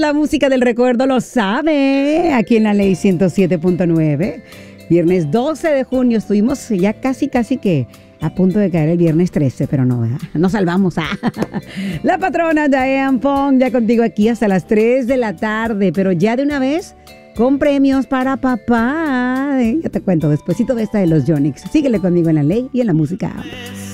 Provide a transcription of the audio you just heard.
La música del recuerdo lo sabe, aquí en la Ley 107.9. Viernes 12 de junio, estuvimos ya casi que a punto de caer el viernes 13, pero no, ¿verdad? Nos salvamos. La patrona Diane Fong, ya contigo aquí hasta las 3 de la tarde, pero ya de una vez con premios para papá. Ya te cuento despuesito de esta de los Yonix. Síguele conmigo en la Ley y en la música.